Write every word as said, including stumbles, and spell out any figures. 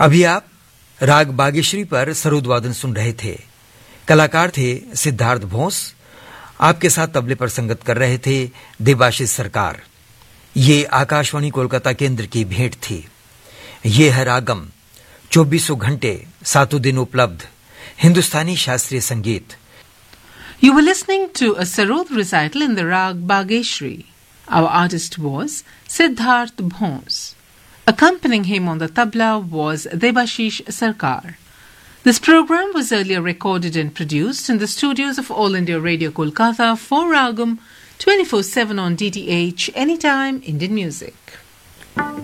अभी आप राग बागेश्वरी पर सरोद वादन सुन रहे थे। कलाकार थे सिद्धार्थ भोंस। आपके साथ तबले पर संगत कर रहे थे देवाशीष सरकार। ये आकाशवाणी कोलकाता केंद्र की भेंट थी। ये है रागम, चौबीसों घंटे सातों दिन उपलब्ध हिंदुस्तानी शास्त्रीय संगीत। You were listening to a Sarod recital in the Rag Bageshri. Our artist was Siddharth Bhons. Accompanying him on the tabla was Debashish Sarkar. This program was earlier recorded and produced in the studios of All India Radio Kolkata for Ragam twenty-four seven on D T H, anytime Indian music.